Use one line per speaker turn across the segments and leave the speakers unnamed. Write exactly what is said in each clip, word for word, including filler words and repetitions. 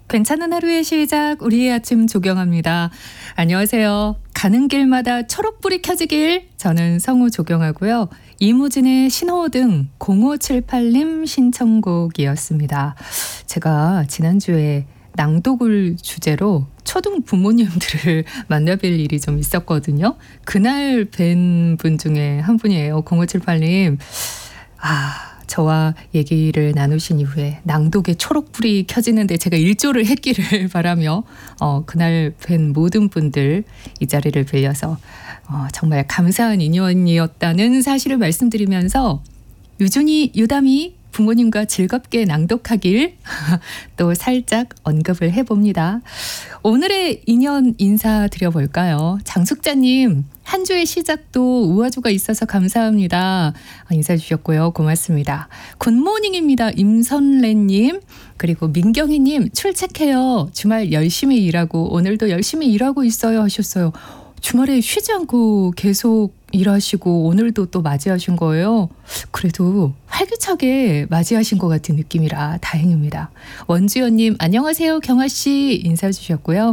괜찮은 하루의 시작, 우리의 아침 조경합니다. 안녕하세요. 가는 길마다 초록불이 켜지길. 저는 성우 조경하고요. 이무진의 신호등 공오칠팔 님 신청곡이었습니다. 제가 지난주에 낭독을 주제로 초등 부모님들을 만나뵐 일이 좀 있었거든요. 그날 뵌 분 중에 한 분이에요. 공오칠팔 님. 아... 저와 얘기를 나누신 이후에 낭독에 초록불이 켜지는데 제가 일조를 했기를 바라며 어, 그날 뵌 모든 분들 이 자리를 빌려서 어, 정말 감사한 인연이었다는 사실을 말씀드리면서 유준이 유담이 부모님과 즐겁게 낭독하길 또 살짝 언급을 해봅니다. 오늘의 인연 인사드려볼까요? 장숙자님, 한 주의 시작도 우아주가 있어서 감사합니다. 인사 주셨고요. 고맙습니다. 굿모닝입니다. 임선래님, 그리고 민경희님, 출첵해요. 주말 열심히 일하고 오늘도 열심히 일하고 있어요 하셨어요. 주말에 쉬지 않고 계속 일하시고 오늘도 또 맞이하신 거예요. 그래도 활기차게 맞이하신 것 같은 느낌이라 다행입니다. 원주연님, 안녕하세요. 경아씨 인사 주셨고요.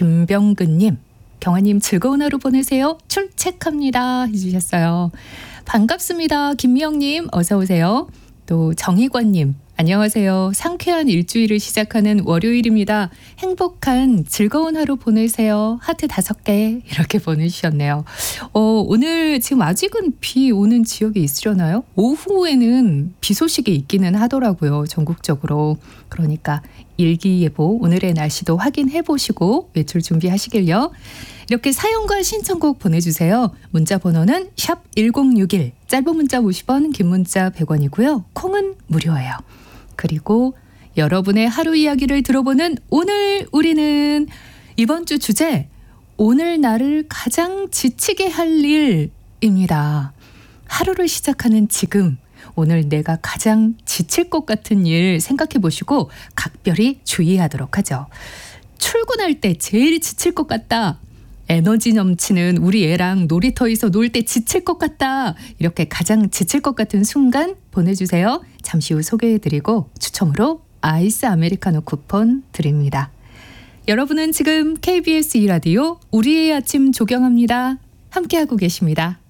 김병근님, 경아님 즐거운 하루 보내세요. 출첵합니다 해주셨어요. 반갑습니다. 김미영님 어서 오세요. 또 정희관님, 안녕하세요. 상쾌한 일주일을 시작하는 월요일입니다. 행복한 즐거운 하루 보내세요. 하트 다섯 개 이렇게 보내주셨네요. 어, 오늘 지금 아직은 비 오는 지역이 있으려나요? 오후에는 비 소식이 있기는 하더라고요. 전국적으로. 그러니까 일기예보 오늘의 날씨도 확인해 보시고 외출 준비하시길요. 이렇게 사연과 신청곡 보내주세요. 문자 번호는 샵 일공육일, 짧은 문자 오십 원, 긴 문자 백 원이고요. 콩은 무료예요. 그리고 여러분의 하루 이야기를 들어보는 오늘 우리는 이번 주 주제, 오늘 나를 가장 지치게 할 일입니다. 하루를 시작하는 지금, 오늘 내가 가장 지칠 것 같은 일 생각해 보시고 각별히 주의하도록 하죠. 출근할 때 제일 지칠 것 같다. 에너지 넘치는 우리 애랑 놀이터에서 놀 때 지칠 것 같다. 이렇게 가장 지칠 것 같은 순간 보내주세요. 잠시 후 소개해드리고 추첨으로 아이스 아메리카노 쿠폰 드립니다. 여러분은 지금 케이비에스 이 라디오 우리의 아침 조경합니다. 함께하고 계십니다.